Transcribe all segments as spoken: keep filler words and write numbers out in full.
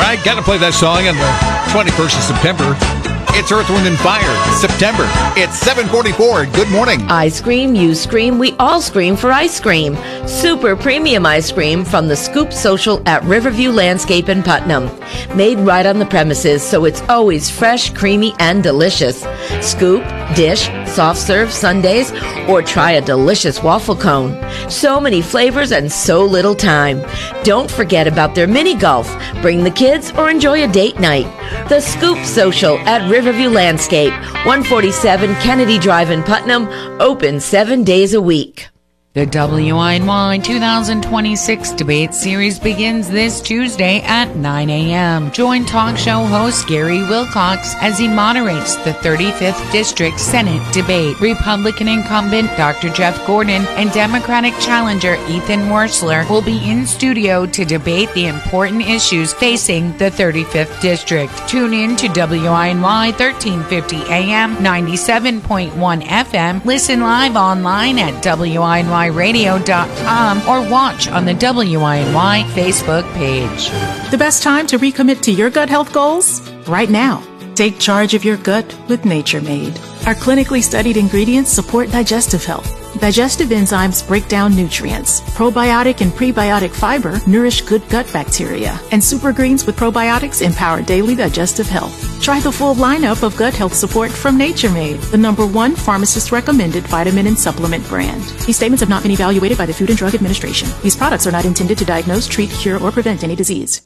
right, gotta play that song on the twenty-first of September. It's Earth, Wind, and Fire, September. It's seven forty-four. Good morning. I scream, you scream, we all scream for ice cream. Super premium ice cream from the Scoop Social at Riverview Landscape in Putnam. Made right on the premises, so it's always fresh, creamy, and delicious. Scoop, dish, soft serve sundaes, or try a delicious waffle cone. So many flavors and so little time. Don't forget about their mini golf. Bring the kids or enjoy a date night. The Scoop Social at Riverview Landscape, one forty-seven Kennedy Drive in Putnam, open seven days a week. The W I N Y two thousand twenty-six debate series begins this Tuesday at nine a.m. Join talk show host Gary Wilcox as he moderates the thirty-fifth District Senate debate. Republican incumbent Doctor Jeff Gordon and Democratic challenger Ethan Wursler will be in studio to debate the important issues facing the thirty-fifth District. Tune in to W I N Y thirteen fifty A M, ninety-seven point one F M. Listen live online at W I N Y radio dot com or watch on the W I N Y Facebook page. The best time to recommit to your gut health goals? Right now. Take charge of your gut with Nature Made. Our clinically studied ingredients support digestive health. Digestive enzymes break down nutrients. Probiotic and prebiotic fiber nourish good gut bacteria. And super greens with probiotics empower daily digestive health. Try the full lineup of gut health support from Nature Made, the number one pharmacist-recommended vitamin and supplement brand. These statements have not been evaluated by the Food and Drug Administration. These products are not intended to diagnose, treat, cure, or prevent any disease.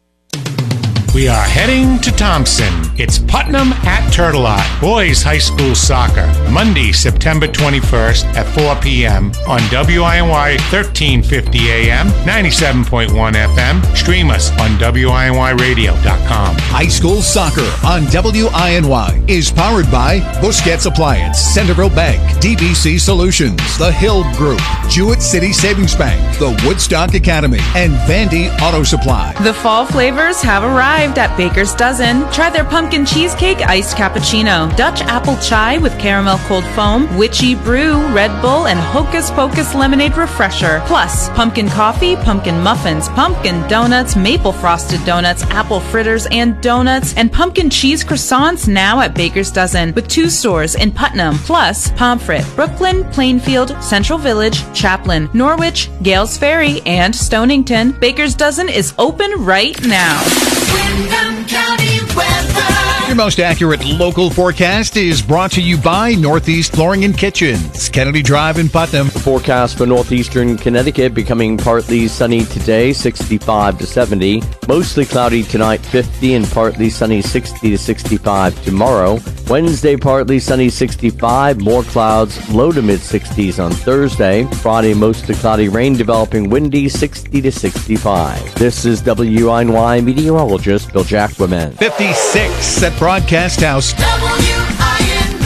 We are heading to Thompson. It's Putnam at Turtle Lot. Boys High School Soccer. Monday, September twenty-first at four p.m. on W I N Y thirteen fifty A M, ninety-seven point one F M. Stream us on W I N Y radio dot com. High School Soccer on W I N Y is powered by Busquets Appliance, Centerville Bank, D B C Solutions, The Hill Group, Jewett City Savings Bank, the Woodstock Academy, and Vandy Auto Supply. The fall flavors have arrived at Baker's Dozen. Try their pumpkin cheesecake iced cappuccino, Dutch apple chai with caramel cold foam, witchy brew, Red Bull, and Hocus Pocus lemonade refresher. Plus, pumpkin coffee, pumpkin muffins, pumpkin donuts, maple frosted donuts, apple fritters and donuts, and pumpkin cheese croissants now at Baker's Dozen with two stores in Putnam. Plus, Pomfret, Brooklyn, Plainfield, Central Village, Chaplin, Norwich, Gales Ferry, and Stonington. Baker's Dozen is open right now. Windham County weather. Your most accurate local forecast is brought to you by Northeast Flooring and Kitchens, Kennedy Drive in Putnam. The forecast for northeastern Connecticut becoming partly sunny today, sixty-five to seventy. Mostly cloudy tonight, fifty, and partly sunny, sixty to sixty-five tomorrow. Wednesday, partly sunny, sixty-five. More clouds, low to mid-sixties on Thursday. Friday, mostly cloudy, rain developing, windy, sixty to sixty-five. This is W I N Y meteorologist Bill Jacquemin. fifty-six at Broadcast House. W I N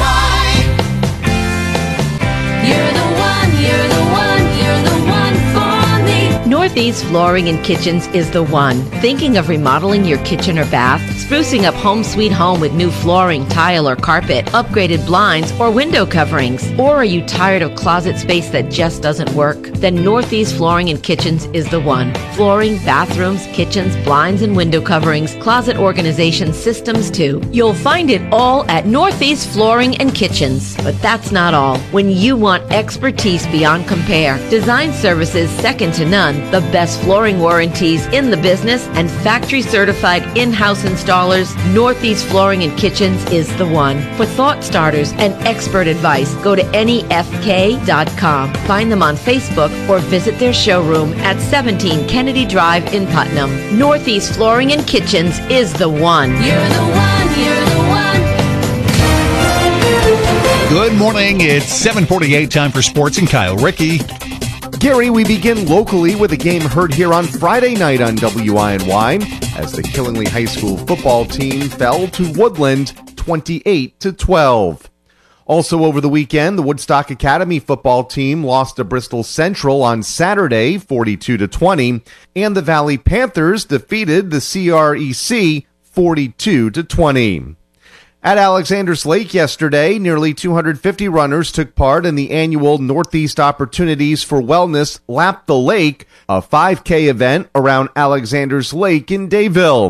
Y. You're the one, you're the one, you're the one for me. Northeast Flooring and Kitchens is the one. Thinking of remodeling your kitchen or bath? Sprucing up home sweet home with new flooring, tile, or carpet, upgraded blinds, or window coverings? Or are you tired of closet space that just doesn't work? Then Northeast Flooring and Kitchens is the one. Flooring, bathrooms, kitchens, blinds, and window coverings, closet organization systems too. You'll find it all at Northeast Flooring and Kitchens. But that's not all. When you want expertise beyond compare, design services second to none, the best flooring warranties in the business, and factory certified in-house installers, Northeast Flooring and Kitchens is the one. For thought starters and expert advice, go to N E F K dot com. Find them on Facebook or visit their showroom at seventeen Kennedy Drive in Putnam. Northeast Flooring and Kitchens is the one. You're the one, you're the one. Good morning. It's seven forty-eight, time for sports, and Kyle Rickey. Gary, we begin locally with a game heard here on Friday night on W I N Y as the Killingley High School football team fell to Woodland twenty-eight to twelve. Also over the weekend, the Woodstock Academy football team lost to Bristol Central on Saturday forty-two to twenty, and the Valley Panthers defeated the C R E C forty-two to twenty. At Alexander's Lake yesterday, nearly two hundred fifty runners took part in the annual Northeast Opportunities for Wellness Lap the Lake, a five K event around Alexander's Lake in Dayville.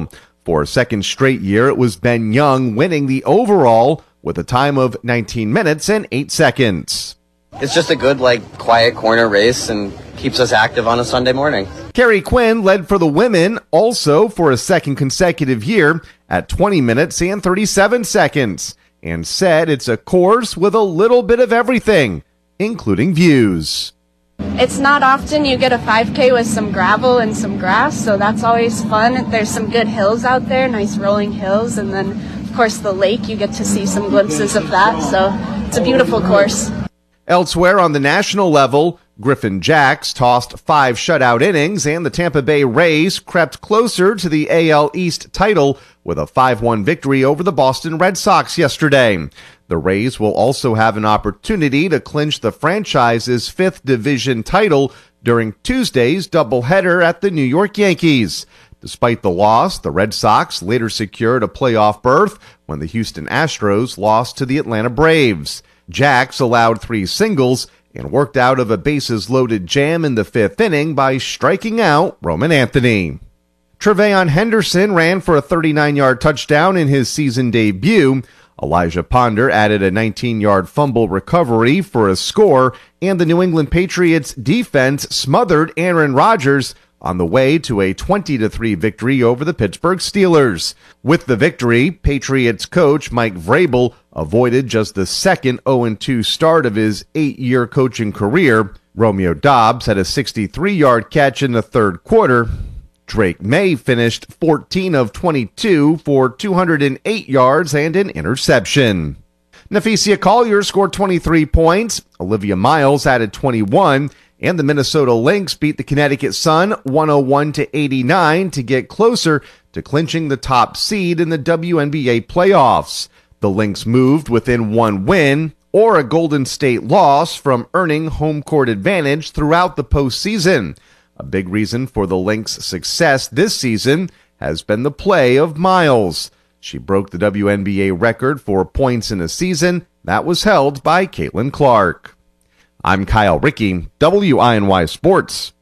For a second straight year, it was Ben Young winning the overall with a time of nineteen minutes and eight seconds. It's just a good, like, quiet corner race and keeps us active on a Sunday morning. Carrie Quinn led for the women also for a second consecutive year at twenty minutes and thirty-seven seconds, and said it's a course with a little bit of everything, including views. It's not often you get a five K with some gravel and some grass, so that's always fun. There's some good hills out there, nice rolling hills, and then, of course, the lake. You get to see some glimpses of that, so it's a beautiful course. Elsewhere on the national level, Griffin Jacks tossed five shutout innings, and the Tampa Bay Rays crept closer to the A L East title with a five one victory over the Boston Red Sox yesterday. The Rays will also have an opportunity to clinch the franchise's fifth division title during Tuesday's doubleheader at the New York Yankees. Despite the loss, the Red Sox later secured a playoff berth when the Houston Astros lost to the Atlanta Braves. Jacks allowed three singles and worked out of a bases-loaded jam in the fifth inning by striking out Roman Anthony. Treveon Henderson ran for a thirty-nine-yard touchdown in his season debut. Elijah Ponder added a nineteen-yard fumble recovery for a score, and the New England Patriots defense smothered Aaron Rodgers on the way to a twenty to three victory over the Pittsburgh Steelers. With the victory, Patriots coach Mike Vrabel avoided just the second oh and two start of his eight-year coaching career. Romeo Doubs had a sixty-three-yard catch in the third quarter. Drake May finished fourteen of twenty-two for two hundred eight yards and an interception. Nephesia Collier scored twenty-three points. Olivia Miles added twenty-one. And the Minnesota Lynx beat the Connecticut Sun one oh one to eighty-nine to get closer to clinching the top seed in the W N B A playoffs. The Lynx moved within one win or a Golden State loss from earning home court advantage throughout the postseason. A big reason for the Lynx' success this season has been the play of Miles. She broke the W N B A record for points in a season that was held by Caitlin Clark. I'm Kyle Rickey, W I N Y Sports.